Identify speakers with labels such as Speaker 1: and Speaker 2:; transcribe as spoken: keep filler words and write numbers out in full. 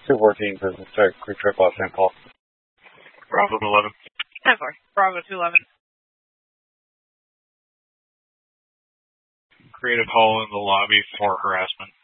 Speaker 1: two fourteen, Business Tech, quick trip off Saint Paul.
Speaker 2: Bravo eleven.
Speaker 3: ten four. Bravo two eleven.
Speaker 2: Create a call in the lobby for harassment.